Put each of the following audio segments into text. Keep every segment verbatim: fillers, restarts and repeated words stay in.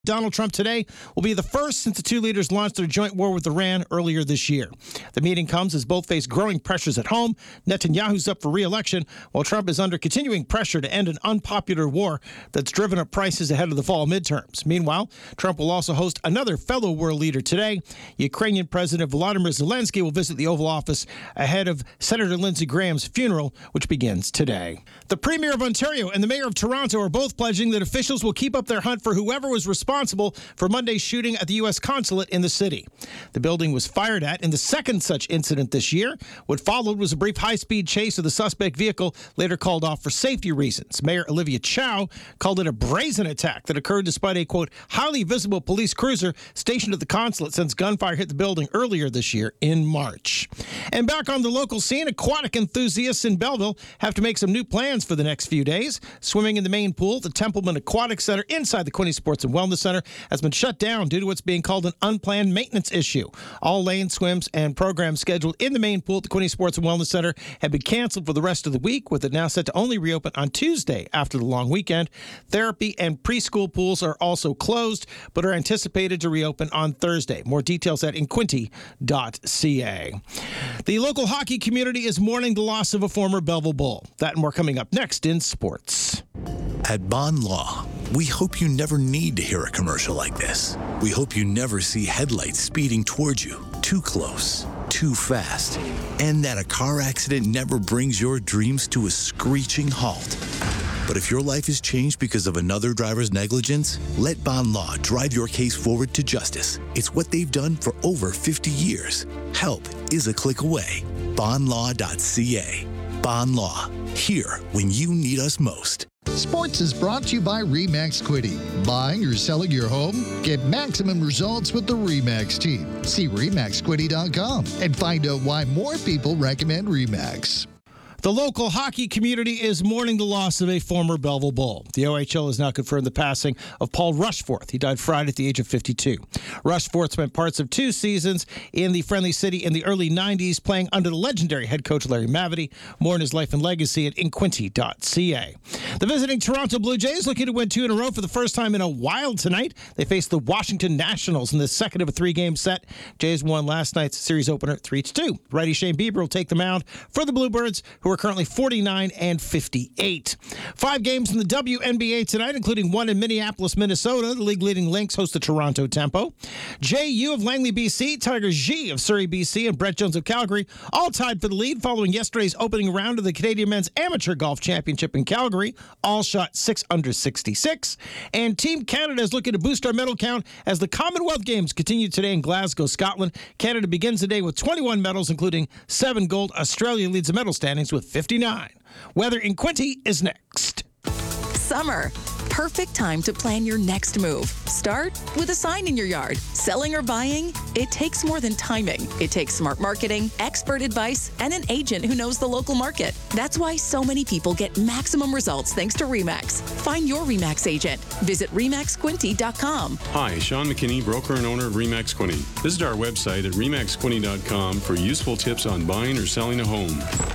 Donald Trump today will be the first since the two leaders launched their joint war with Iran earlier this year. The meeting comes as both face growing pressures at home. Netanyahu's up for re-election, while Trump is under continuing pressure to end an unpopular war that's driven up prices ahead of the fall midterms. Meanwhile, Trump will also host another fellow world leader today. Ukrainian President Volodymyr Zelensky will visit the Oval Office ahead of Senator Lindsey Graham's funeral, which begins today. The Premier of Ontario and the Mayor of Toronto are both pledging that officials will keep up their hunt for whoever was responsible responsible for Monday's shooting at the U S consulate in the city. The building was fired at in the second such incident this year. What followed was a brief high-speed chase of the suspect vehicle, later called off for safety reasons. Mayor Olivia Chow called it a brazen attack that occurred despite a, quote, highly visible police cruiser stationed at the consulate since gunfire hit the building earlier this year in March. And back on the local scene, aquatic enthusiasts in Belleville have to make some new plans for the next few days. Swimming in the main pool, the Templeman Aquatic Center inside the Quinte Sports and Wellness Center has been shut down due to what's being called an unplanned maintenance issue. All lane swims and programs scheduled in the main pool at the Quinte Sports and Wellness Center have been canceled for the rest of the week, with it now set to only reopen on Tuesday after the long weekend. Therapy and preschool pools are also closed, but are anticipated to reopen on Thursday. More details at inquinte dot c a. The local hockey community is mourning the loss of a former Belleville Bull. That and more coming up next in sports. At Bond Law, we hope you never need to hear a commercial like this. We hope you never see headlights speeding towards you, too close, too fast, and that a car accident never brings your dreams to a screeching halt. But if your life is changed because of another driver's negligence, let Bond Law drive your case forward to justice. It's what they've done for over fifty years. Help is a click away. bond law dot c a. Bond Law, here when you need us most. Sports is brought to you by RE/MAX Quinte. Buying or selling your home? Get maximum results with the RE/MAX team. See re max quinte dot com and find out why more people recommend RE/MAX. The local hockey community is mourning the loss of a former Belleville Bull. The O H L has now confirmed the passing of Paul Rushforth. He died Friday at the age of fifty-two. Rushforth spent parts of two seasons in the Friendly City in the early nineties, playing under the legendary head coach Larry Mavety. More on his life and legacy at inquinte dot c a. The visiting Toronto Blue Jays looking to win two in a row for the first time in a while tonight. They face the Washington Nationals in the second of a three-game set. Jays won last night's series opener three to two. Righty Shane Bieber will take the mound for the Bluebirds, who are currently forty-nine and fifty-eight. Five games in the W N B A tonight, including one in Minneapolis, Minnesota. The league-leading Lynx host the Toronto Tempo. J U of Langley, B C, Tiger G of Surrey, B C, and Brett Jones of Calgary all tied for the lead following yesterday's opening round of the Canadian Men's Amateur Golf Championship in Calgary. All shot six under sixty-six. And Team Canada is looking to boost our medal count as the Commonwealth Games continue today in Glasgow, Scotland. Canada begins the day with twenty-one medals, including seven gold. Australia leads the medal standings with fifty-nine. Weather in Quinte is next. Summer. Perfect time to plan your next move. Start with a sign in your yard. Selling or buying? It takes more than timing. It takes smart marketing, expert advice, and an agent who knows the local market. That's why so many people get maximum results thanks to RE/MAX. Find your RE/MAX agent. Visit re max quinte dot com. Hi, Sean McKinney, broker and owner of RE/MAX Quinte. Visit our website at re max quinte dot com for useful tips on buying or selling a home.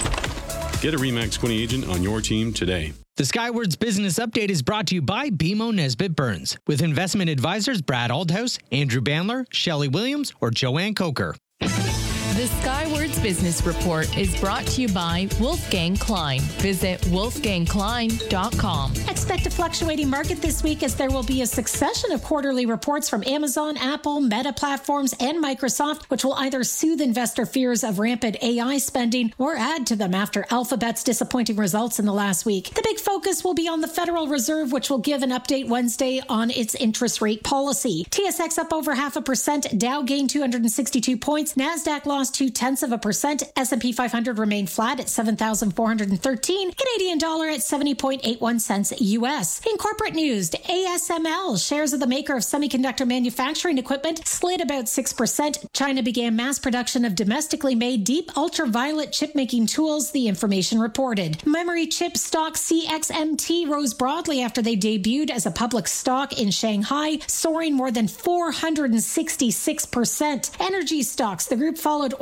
Get a RE/MAX Quinte agent on your team today. The Skywards Business Update is brought to you by B M O Nesbitt Burns, with investment advisors Brad Aldhouse, Andrew Bandler, Shelley Williams, or Joanne Coker. The Skywards Business Report is brought to you by Wolfgang Klein. Visit wolfgang klein dot com. Expect a fluctuating market this week as there will be a succession of quarterly reports from Amazon, Apple, Meta Platforms, and Microsoft, which will either soothe investor fears of rampant A I spending or add to them after Alphabet's disappointing results in the last week. The big focus will be on the Federal Reserve, which will give an update Wednesday on its interest rate policy. T S X up over half a percent, Dow gained two hundred sixty-two points, NASDAQ lost two tenths of a percent, S and P five hundred remained flat at seven thousand four hundred thirteen, Canadian dollar at seventy point eight one cents U S. In corporate news, A S M L, shares of the maker of semiconductor manufacturing equipment, slid about six percent. China began mass production of domestically made deep ultraviolet chip-making tools, the information reported. Memory chip stock C X M T rose broadly after they debuted as a public stock in Shanghai, soaring more than four hundred sixty-six percent. Energy stocks, the group followed oil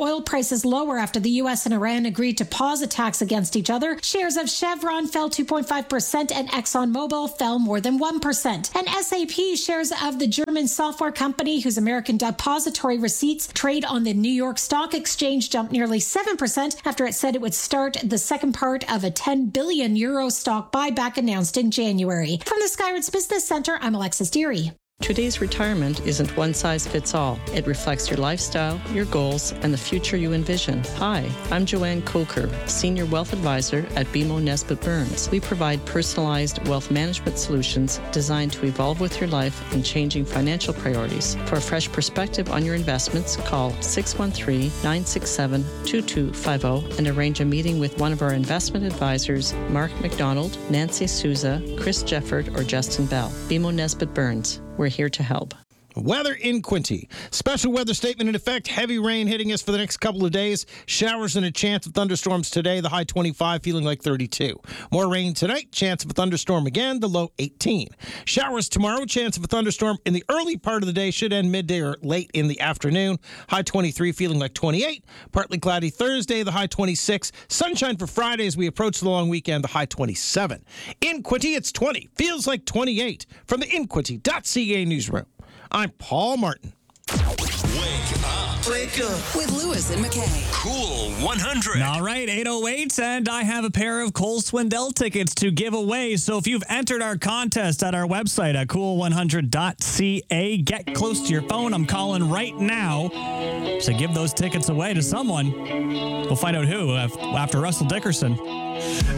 oil prices lower after the U S and Iran agreed to pause attacks against each other. Shares of Chevron fell two point five percent and ExxonMobil fell more than one percent. And S A P shares of the German software company whose American depository receipts trade on the New York Stock Exchange jumped nearly seven percent after it said it would start the second part of a ten billion euro stock buyback announced in January. From the Skywards Business Center, I'm Alexis Deary. Today's retirement isn't one size fits all. It reflects your lifestyle, your goals, and the future you envision. Hi, I'm Joanne Coker, Senior Wealth Advisor at B M O Nesbitt Burns. We provide personalized wealth management solutions designed to evolve with your life and changing financial priorities. For a fresh perspective on your investments, call six one three, nine six seven, two two five zero and arrange a meeting with one of our investment advisors, Mark McDonald, Nancy Souza, Chris Jefford, or Justin Bell. B M O Nesbitt Burns. We're here to help. Weather in Quincy. Special weather statement in effect. Heavy rain hitting us for the next couple of days. Showers and a chance of thunderstorms today. The high twenty-five, feeling like thirty-two. More rain tonight. Chance of a thunderstorm again. The low eighteen. Showers tomorrow. Chance of a thunderstorm in the early part of the day. Should end midday or late in the afternoon. High twenty-three, feeling like twenty-eight. Partly cloudy Thursday. The high twenty-six. Sunshine for Friday as we approach the long weekend. The high twenty-seven. In Quincy, it's twenty. Feels like twenty-eight. From the in quincy dot c a newsroom. I'm Paul Martin. Wake up. Wake up. With Lewis and McKay. Cool one hundred. All right, eight oh eight, and I have a pair of Cole Swindell tickets to give away. So if you've entered our contest at our website at cool one hundred dot c a, get close to your phone. I'm calling right now to give those tickets away to someone. We'll find out who after Russell Dickerson.